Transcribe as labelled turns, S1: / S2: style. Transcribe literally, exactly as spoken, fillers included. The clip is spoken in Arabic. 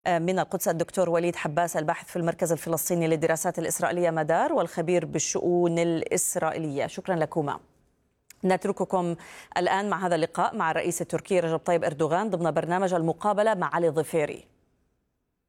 S1: من القدس الدكتور وليد حباس، الباحث في المركز الفلسطيني للدراسات الإسرائيلية مدار والخبير بالشؤون الإسرائيلية. شكرا لكما. نترككم الآن مع هذا اللقاء مع الرئيس التركي رجب طيب أردوغان ضمن برنامج المقابلة مع علي الظفيري.